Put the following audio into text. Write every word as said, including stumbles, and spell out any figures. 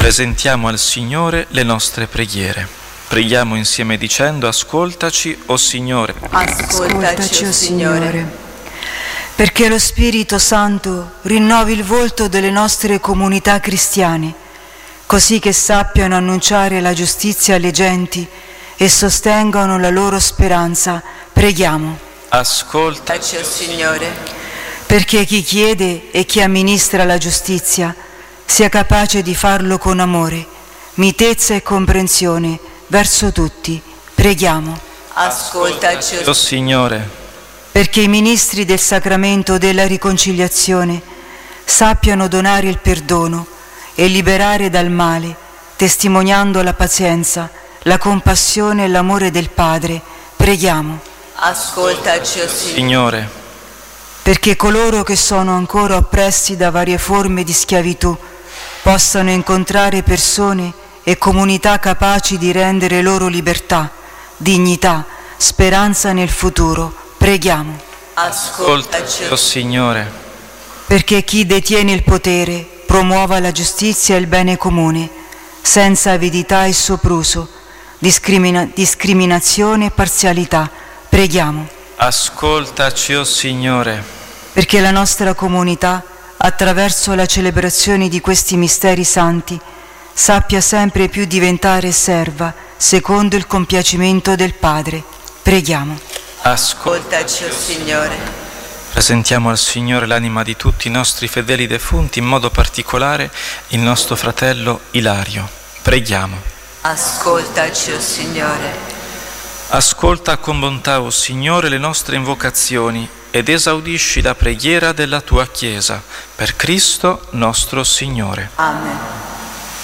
Presentiamo al Signore le nostre preghiere. Preghiamo insieme dicendo: ascoltaci, o Signore. Ascoltaci, o Signore. Perché lo Spirito Santo rinnovi il volto delle nostre comunità cristiane, così che sappiano annunciare la giustizia alle genti e sostengano la loro speranza. Preghiamo. Ascoltaci, o Signore. Perché chi chiede e chi amministra la giustizia sia capace di farlo con amore, mitezza e comprensione verso tutti. Preghiamo. Ascoltaci, o Signore. Perché i ministri del sacramento della riconciliazione sappiano donare il perdono e liberare dal male, testimoniando la pazienza, la compassione e l'amore del Padre. Preghiamo. Ascoltaci, o Signore. Signore. Perché coloro che sono ancora oppressi da varie forme di schiavitù possano incontrare persone e comunità capaci di rendere loro libertà, dignità, speranza nel futuro. Preghiamo. Ascoltaci, o Signore. Perché chi detiene il potere promuova la giustizia e il bene comune, senza avidità e sopruso, discrimina- discriminazione e parzialità. Preghiamo. Ascoltaci, o Signore. Perché la nostra comunità, attraverso la celebrazione di questi misteri santi, sappia sempre più diventare serva, secondo il compiacimento del Padre. Preghiamo. Ascoltaci, o Signore. Presentiamo al Signore l'anima di tutti i nostri fedeli defunti, in modo particolare il nostro fratello Ilario. Preghiamo. Ascoltaci, o Signore. Ascolta con bontà, o Signore, le nostre invocazioni ed esaudisci la preghiera della tua Chiesa, per Cristo nostro Signore. Amen.